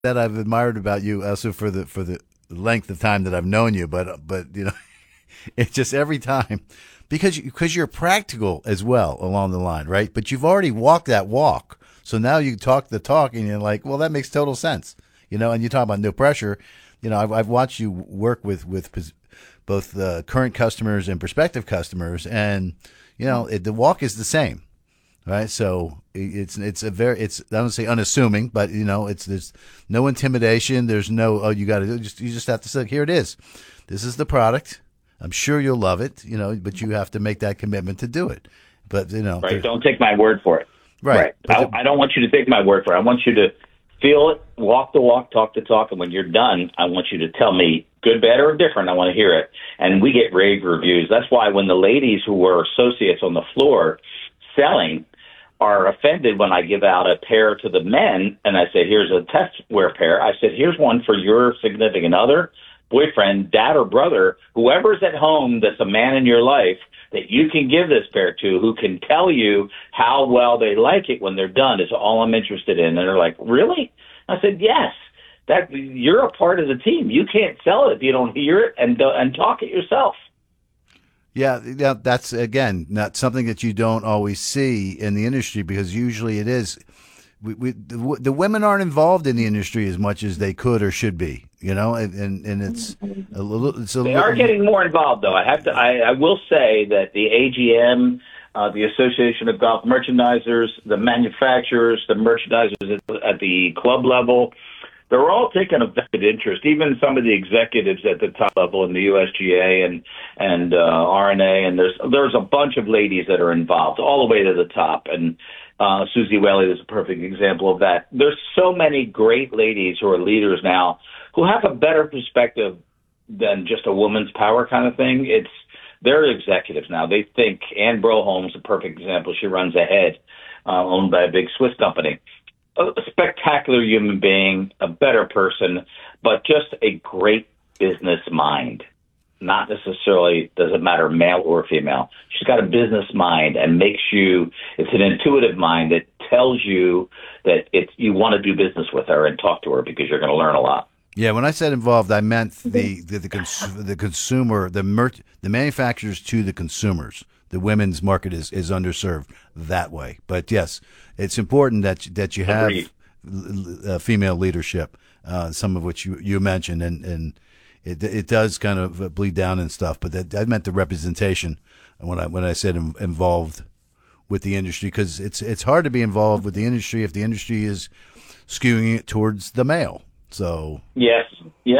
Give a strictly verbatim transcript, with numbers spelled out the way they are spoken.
that I've admired about you also for the for the length of time that I've known you, but but you know, it's just every time because you, because you're practical as well along the line, right? But you've already walked that walk, so now you talk the talk, and you're like, well, that makes total sense, you know. And you talk about no pressure, you know. I've I've watched you work with with pos- both the current customers and prospective customers, and you know, it, the walk is the same. Right, so it's it's a very it's I don't say unassuming, but you know it's there's no intimidation. There's no oh you got to just you just have to say here it is. This is the product. I'm sure you'll love it. You know, but you have to make that commitment to do it. But you know, right? Don't take my word for it. Right. Right. I, I don't want you to take my word for it. I want you to feel it, walk the walk, talk the talk, and when you're done, I want you to tell me good, bad, or different. I want to hear it. And we get rave reviews. That's why when the ladies who were associates on the floor selling are offended when I give out a pair to the men and I say, here's a test wear pair. I said, here's one for your significant other, boyfriend, dad, or brother, whoever's at home that's a man in your life that you can give this pair to, who can tell you how well they like it when they're done is all I'm interested in. And they're like, really? I said, yes. That you're a part of the team. You can't sell it if you don't hear it and uh, and talk it yourself. Yeah, yeah, that's again not something that you don't always see in the industry because usually it is. We, we the, the women aren't involved in the industry as much as they could or should be, you know, and and, and it's a little. It's a they little, are getting more involved, though. I have to. I, I will say that the A G M, uh, the Association of Golf Merchandisers, the manufacturers, the merchandisers at, at the club level. They're all taking a vested interest, even some of the executives at the top level in the U S G A and and uh, R N A, and there's there's a bunch of ladies that are involved all the way to the top. And uh, Susie Whaley is a perfect example of that. There's so many great ladies who are leaders now who have a better perspective than just a woman's power kind of thing. It's they're executives now. They think Anne Broholm's a perfect example. She runs Ahead, uh, owned by a big Swiss company. A spectacular human being, a better person, but just a great business mind. Not necessarily, doesn't matter male or female. She's got a business mind and makes you, it's an intuitive mind that tells you that it's, you want to do business with her and talk to her because you're going to learn a lot. Yeah, when I said involved, I meant the the the, cons- the consumer, the mer- the manufacturers to the consumers. The women's market is, is underserved that way. But yes, it's important that that you have uh, female leadership, uh, some of which you, you mentioned, and, and it it does kind of bleed down and stuff. But that I meant the representation when I when I said in, involved with the industry, because it's it's hard to be involved with the industry if the industry is skewing it towards the male. So yes, yeah.